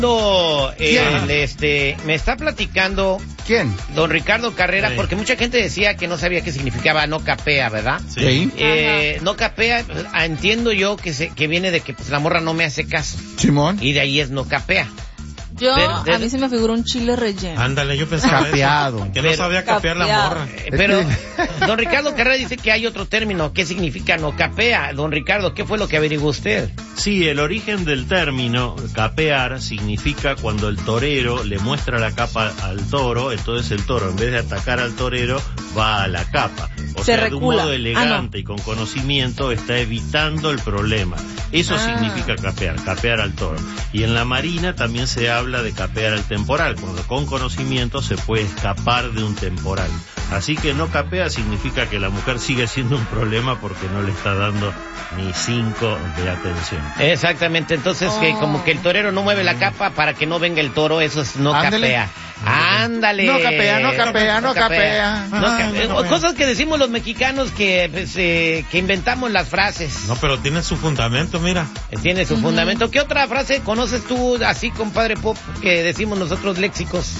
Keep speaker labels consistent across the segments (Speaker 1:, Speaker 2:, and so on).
Speaker 1: Me está platicando.
Speaker 2: ¿Quién?
Speaker 1: Don Ricardo Carrera,
Speaker 3: Sí.
Speaker 1: porque mucha gente decía que no sabía qué significaba no capea, ¿verdad?
Speaker 3: Sí.
Speaker 1: No capea, entiendo yo que viene de que pues, la morra no me hace caso.
Speaker 2: Simón.
Speaker 1: Y de ahí es no capea.
Speaker 4: A mí se me figuró un chile relleno.
Speaker 3: Ándale, yo pensaba
Speaker 2: Capeado.
Speaker 3: eso, que no sabía capear la morra.
Speaker 1: Pero don Ricardo Carrera dice que hay otro término. ¿Qué significa no capea? Don Ricardo, ¿qué fue lo que averiguó usted?
Speaker 5: Sí, el origen del término capear significa cuando el torero le muestra la capa al toro, entonces el toro en vez de atacar al torero va a la capa. O
Speaker 4: Se
Speaker 5: sea, de un
Speaker 4: recula.
Speaker 5: modo elegante y con conocimiento está evitando el problema. Eso significa capear al toro. Y en la marina también se habla de capear al temporal, cuando con conocimiento se puede escapar de un temporal. Así que no capea significa que la mujer sigue siendo un problema porque no le está dando ni 5 de atención.
Speaker 1: Exactamente, entonces que como que el torero no mueve la capa para que no venga el toro, eso es no
Speaker 2: Ándale.
Speaker 1: capea. Ándale.
Speaker 2: No capea.
Speaker 1: Cosas que decimos los mexicanos que inventamos las frases.
Speaker 3: No, pero tiene su fundamento, mira.
Speaker 1: Tiene su fundamento. ¿Qué otra frase conoces tú así, compadre Pop, que decimos nosotros léxicos?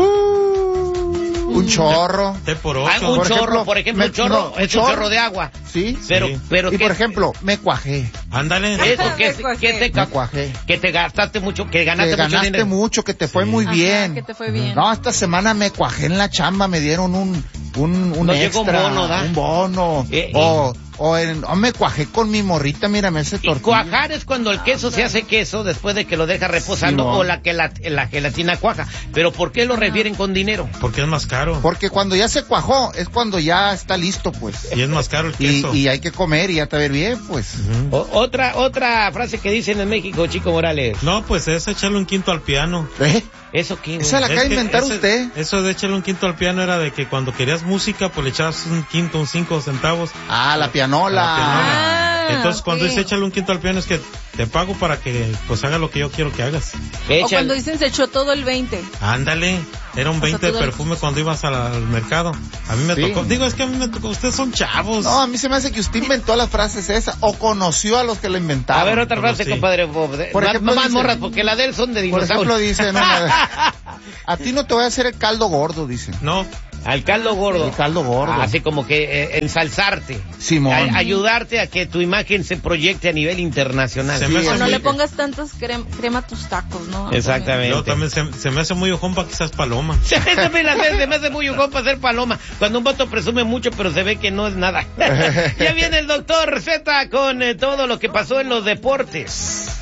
Speaker 2: Un chorro.
Speaker 3: Té por ocho.
Speaker 1: Un
Speaker 2: Por
Speaker 1: chorro,
Speaker 2: ejemplo,
Speaker 1: por ejemplo, un chorro es un chorro de agua.
Speaker 2: Sí.
Speaker 1: Pero
Speaker 2: Y
Speaker 1: ¿qué?
Speaker 2: por ejemplo, me cuajé.
Speaker 3: Ándale.
Speaker 1: Eso,
Speaker 2: Me cuajé.
Speaker 1: que te gastaste mucho, que
Speaker 2: Que
Speaker 1: ganaste mucho
Speaker 2: ganaste
Speaker 1: dinero.
Speaker 2: mucho, que te fue muy
Speaker 4: Ajá,
Speaker 2: bien.
Speaker 4: que te fue bien.
Speaker 2: No, esta semana me cuajé en la chamba, me dieron un
Speaker 1: Nos llegó
Speaker 2: extra,
Speaker 1: un bono, ¿da?
Speaker 2: un bono. Me cuajé con mi morrita, mírame ese
Speaker 1: Y
Speaker 2: tortilla.
Speaker 1: cuajar es cuando el queso se hace queso después de que lo deja reposando,
Speaker 2: Simón.
Speaker 1: o la gelatina cuaja. Pero ¿por qué lo refieren con dinero?
Speaker 3: Porque es más caro.
Speaker 2: Porque cuando ya se cuajó, es cuando ya está listo, pues.
Speaker 3: Y es más caro el queso.
Speaker 2: Y hay que comer y ya te ver bien, pues.
Speaker 1: Otra frase que dicen en México, Chico Morales.
Speaker 3: No, pues es echarle un quinto al piano.
Speaker 1: ¿Eso qué? güey?
Speaker 2: Esa la acaba de inventar usted.
Speaker 3: Eso de echarle un quinto al piano era de que cuando querías música, pues le echabas un quinto, un 5 centavos.
Speaker 2: La pianola.
Speaker 3: La pianola.
Speaker 4: Ah,
Speaker 3: Entonces cuando
Speaker 4: ok.
Speaker 3: dice échale un quinto al piano es que te pago para que pues haga lo que yo quiero que hagas.
Speaker 4: O cuando dicen se echó todo el 20.
Speaker 3: Ándale, era un 20 de
Speaker 4: todo el-
Speaker 3: perfume cuando ibas al mercado. A mí me
Speaker 2: Sí.
Speaker 3: tocó, digo, es que a mí me tocó, ustedes son chavos.
Speaker 2: No, a mí se me hace que usted inventó las frases esas o conoció a los que la inventaron.
Speaker 1: A ver, otra frase,
Speaker 3: sí.
Speaker 1: compadre Bob.
Speaker 2: Por ejemplo,
Speaker 1: Más
Speaker 2: dice-
Speaker 1: morras, porque la de él son de
Speaker 2: Por ejemplo,
Speaker 1: dinosaurios.
Speaker 2: dice, a ti no te voy a hacer el caldo gordo, dice.
Speaker 3: No,
Speaker 1: Al caldo gordo.
Speaker 2: El caldo gordo.
Speaker 1: Así como que ensalzarte.
Speaker 2: Simón.
Speaker 1: Ayudarte a que tu imagen se proyecte a nivel internacional.
Speaker 3: Se me hace
Speaker 4: O no
Speaker 3: muy-
Speaker 4: le pongas tantas crema a tus tacos, ¿no?
Speaker 1: Exactamente.
Speaker 3: yo también se me hace muy ojón para quizás paloma.
Speaker 1: Se me hace muy ujón para ser paloma. Cuando un vato presume mucho, pero se ve que no es nada. Ya viene el doctor Z con todo lo que pasó en los deportes.